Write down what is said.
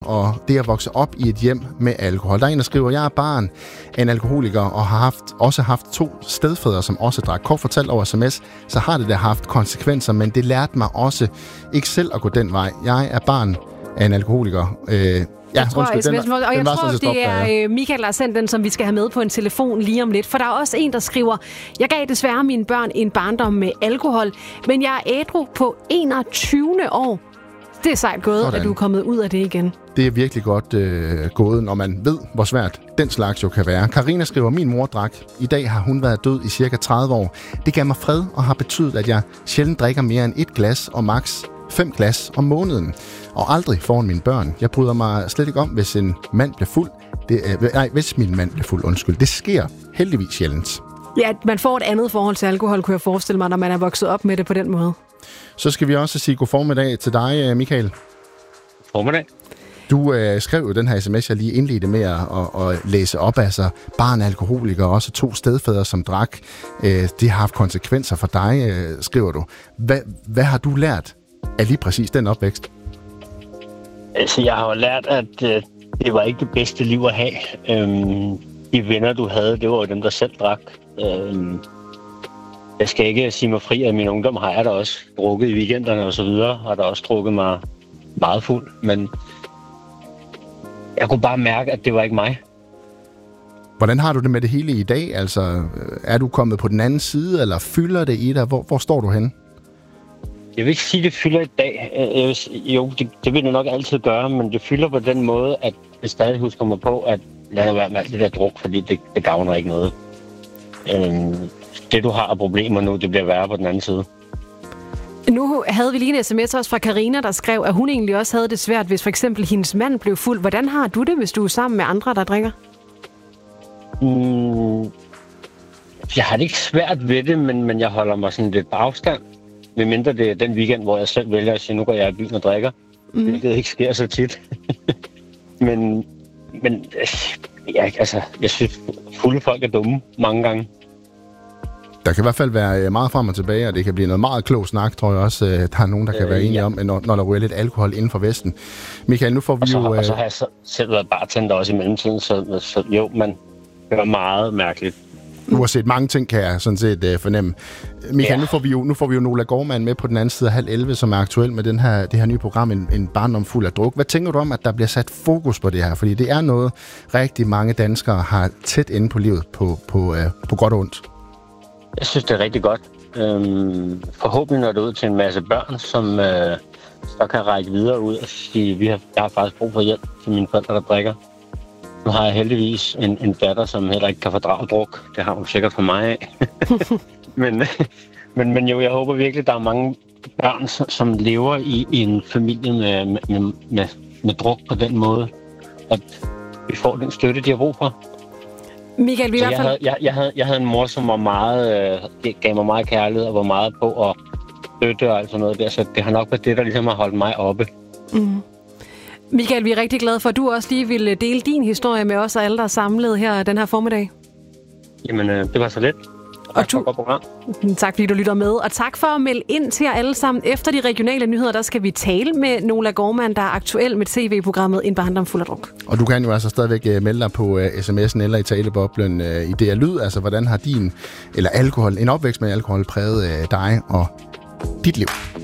og det at vokse op i et hjem med alkohol. Der er en, der skriver, jeg er barn af en alkoholiker og har også haft 2 stedfædre, som også drak. Kort fortalt over sms, så har det da haft konsekvenser, men det lærte mig også ikke selv at gå den vej. Jeg er barn af en alkoholiker. Jeg tror, det er Michael, der har sendt den, som vi skal have med på en telefon lige om lidt. For der er også en, der skriver, jeg gav desværre mine børn en barndom med alkohol, men jeg er ædru på 21. år. Det er sejt gået, at du er kommet ud af det igen. Det er virkelig godt gået, når man ved, hvor svært den slags jo kan være. Karina skriver, min mor drak. I dag har hun været død i cirka 30 år. Det gav mig fred og har betydet, at jeg sjældent drikker mere end 1 glas og maks 5 glas om måneden. Og aldrig foran mine børn. Jeg bryder mig slet ikke om, hvis en mand bliver fuld. Hvis min mand bliver fuld, undskyld. Det sker heldigvis sjældent. Ja, man får et andet forhold til alkohol, kunne jeg forestille mig, når man er vokset op med det på den måde. Så skal vi også sige god formiddag til dig, Michael. Formiddag. Du skrev jo den her sms, jeg lige indledte med at læse op. Altså, barn alkoholiker og også 2 stedfædre, som drak. Det har haft konsekvenser for dig, skriver du. Hvad har du lært af lige præcis den opvækst? Altså, jeg har jo lært, at det var ikke det bedste liv at have. De venner, du havde, det var jo dem, der selv drak. Jeg skal ikke sige mig fri, at min ungdom har jeg da også drukket i weekenderne og så videre, har der også drukket mig meget fuld, men jeg kunne bare mærke, at det var ikke mig. Hvordan har du det med det hele i dag? Altså, er du kommet på den anden side, eller fylder det i dig? Hvor står du henne? Jeg vil ikke sige, at det fylder i dag. Det vil det nok altid gøre, men det fylder på den måde, at jeg stadig husker mig på, at lad være med alt det der druk, fordi det gavner ikke noget. Det, du har af problemer nu, det bliver værre på den anden side. Nu havde vi lige en sms også fra Karina, der skrev, at hun egentlig også havde det svært, hvis for eksempel hendes mand blev fuld. Hvordan har du det, hvis du er sammen med andre, der drikker? Jeg har det ikke svært ved det, men jeg holder mig sådan lidt på afstand. Medmindre det er den weekend, hvor jeg selv vælger at sige, nu går jeg i byen og drikker. Hvilket ikke sker så tit. men jeg synes, fulde folk er dumme mange gange. Der kan i hvert fald være meget frem og tilbage, og det kan blive noget meget klog snak, tror jeg også. Der er nogen, der kan være enige om, når der ryger lidt alkohol inden for Vesten. Michael, nu får vi Og så har jeg selv været bartender også i mellemtiden, så jo, man hører meget mærkeligt. Du har set mange ting, kan jeg sådan set fornemme. Michael, nu får vi jo Nola Gormand med på den anden side af 10:30, som er aktuel med det her nye program, en barndom fuld af druk. Hvad tænker du om, at der bliver sat fokus på det her? Fordi det er noget, rigtig mange danskere har tæt inde på livet på godt og ondt. Jeg synes, det er rigtig godt. Forhåbentlig når det ud til en masse børn, som så kan række videre ud og sige, jeg har faktisk brug for hjælp til mine forældre, der drikker. Nu har jeg heldigvis en datter, som heller ikke kan fordrage druk. Det har hun sikkert for mig af. men jo, jeg håber virkelig, at der er mange børn, som lever i en familie med druk på den måde. At vi får den støtte, de har brug for. Michael, jeg havde en mor, som var meget, gav mig meget kærlighed og var meget på at støtte og alt sådan noget der. Så det har nok været det, der ligesom har holdt mig oppe. Mm. Michael, vi er rigtig glade for, at du også lige ville dele din historie med os og alle, der er samlet her den her formiddag. Jamen, det var så let. Tak for et godt program. Tak fordi du lytter med, og tak for at melde ind til jer alle sammen. Efter de regionale nyheder, der skal vi tale med Nola Gormand, der er aktuel med tv-programmet En barndom fuld af druk. Og du kan jo altså stadigvæk melde dig på sms'en eller i taleboblen i DR Lyd. Altså, hvordan har en opvækst med alkohol præget dig og dit liv?